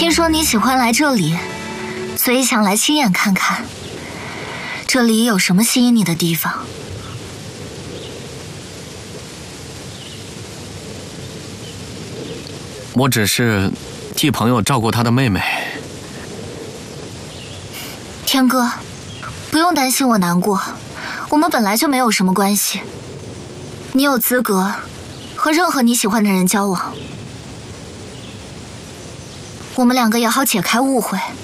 听说你喜欢来这里，所以想来亲眼看看，这里有什么吸引你的地方。 我只是替朋友照顾他的妹妹。 天哥，不用担心我难过，我们本来就没有什么关系。你有资格和任何你喜欢的人交往，我们两个也好解开误会。